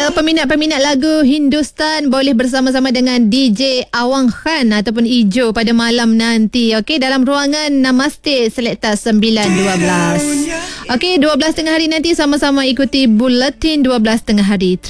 Ya, peminat-peminat lagu Hindustan boleh bersama-sama dengan DJ Awang Khan ataupun Ijo pada malam nanti. Okey, dalam ruangan Namaste Selekta 9.12. Okey, 12 tengah hari nanti sama-sama ikuti Buletin 12 tengah hari.